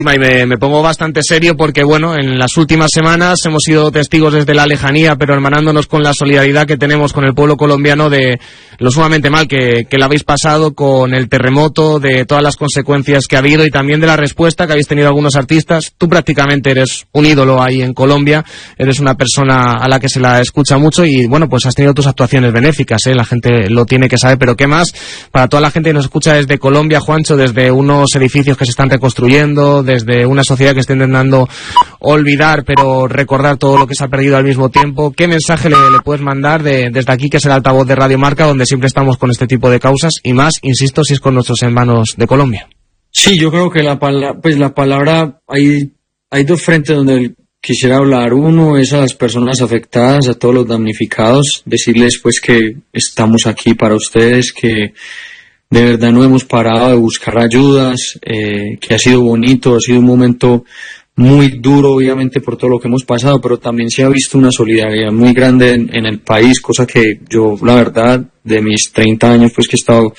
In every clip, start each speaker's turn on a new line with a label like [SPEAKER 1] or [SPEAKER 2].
[SPEAKER 1] Y me pongo bastante serio porque, bueno, en las últimas semanas hemos sido testigos desde la lejanía, pero hermanándonos con la solidaridad que tenemos con el pueblo colombiano de lo sumamente mal que la habéis pasado con el terremoto, de todas las consecuencias que ha habido y también de la respuesta que habéis tenido algunos artistas. Tú prácticamente eres un ídolo ahí en Colombia, eres una persona a la que se la escucha mucho y, bueno, pues has tenido tus actuaciones benéficas, la gente lo tiene que saber, pero ¿qué más? Para toda la gente que nos escucha desde Colombia, Juancho, desde unos edificios que se están reconstruyendo, desde una sociedad que está intentando olvidar pero recordar todo lo que se ha perdido al mismo tiempo, ¿qué mensaje le puedes mandar desde aquí, que es el altavoz de Radio Marca, donde siempre estamos con este tipo de causas y más, insisto, si es con nuestros hermanos de Colombia?
[SPEAKER 2] Sí, yo creo que la palabra, hay dos frentes donde quisiera hablar. Uno es a las personas afectadas, a todos los damnificados, decirles pues que estamos aquí para ustedes, que de verdad no hemos parado de buscar ayudas, que ha sido bonito, ha sido un momento muy duro, obviamente, por todo lo que hemos pasado, pero también se ha visto una solidaridad muy grande en el país, cosa que yo, la verdad, de mis 30 años, pues que he estado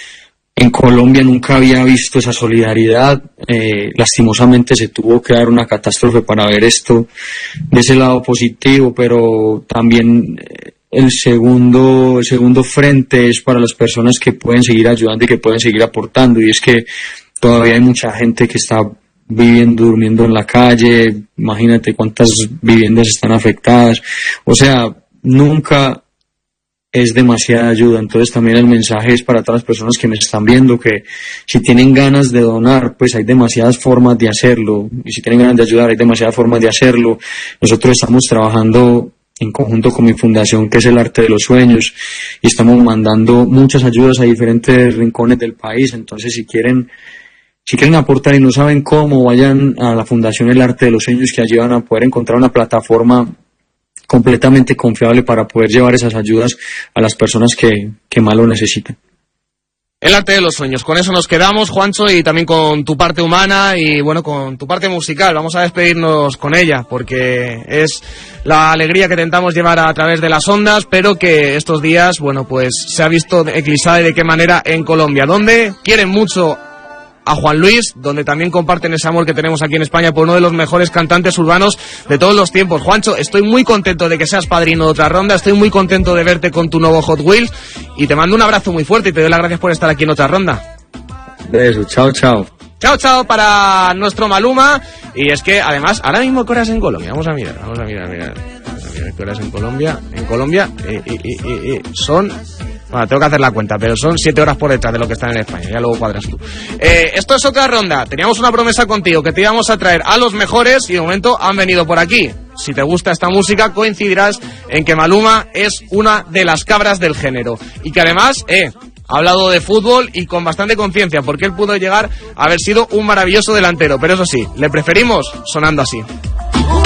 [SPEAKER 2] en Colombia, nunca había visto esa solidaridad. Lastimosamente se tuvo que dar una catástrofe para ver esto de ese lado positivo, pero también el segundo frente es para las personas que pueden seguir ayudando y que pueden seguir aportando, y es que todavía hay mucha gente que está durmiendo en la calle. Imagínate cuántas viviendas están afectadas, o sea, nunca es demasiada ayuda. Entonces también el mensaje es para todas las personas que me están viendo, que si tienen ganas de donar, pues hay demasiadas formas de hacerlo, y si tienen ganas de ayudar, hay demasiadas formas de hacerlo. Nosotros estamos trabajando en conjunto con mi fundación, que es el Arte de los Sueños, y estamos mandando muchas ayudas a diferentes rincones del país. Entonces si quieren aportar y no saben cómo, vayan a la Fundación El Arte de los Sueños, que allí van a poder encontrar una plataforma completamente confiable para poder llevar esas ayudas a las personas que más lo necesitan.
[SPEAKER 1] El Arte de los Sueños, con eso nos quedamos, Juancho, y también con tu parte humana y, bueno, con tu parte musical. Vamos a despedirnos con ella, porque es la alegría que intentamos llevar a través de las ondas, pero que estos días, bueno, pues se ha visto eclipsada y de qué manera en Colombia, donde quieren mucho a Juan Luis, donde también comparten ese amor que tenemos aquí en España por uno de los mejores cantantes urbanos de todos los tiempos. Juancho, estoy muy contento de que seas padrino de Otra Ronda, estoy muy contento de verte con tu nuevo Hot Wheels y te mando un abrazo muy fuerte y te doy las gracias por estar aquí en Otra Ronda.
[SPEAKER 2] Beso, chao, chao.
[SPEAKER 1] Chao, chao para nuestro Maluma. Y es que además, ahora mismo, ¿qué horas en Colombia? Vamos a mirar qué horas en Colombia. En Colombia son... Bueno, tengo que hacer la cuenta, pero son 7 horas por detrás de lo que están en España, ya luego cuadras tú. Esto es Otra Ronda. Teníamos una promesa contigo, que te íbamos a traer a los mejores y de momento han venido por aquí. Si te gusta esta música, coincidirás en que Maluma es una de las cabras del género. Y que además, ha hablado de fútbol y con bastante conciencia, porque él pudo llegar a haber sido un maravilloso delantero. Pero eso sí, le preferimos sonando así.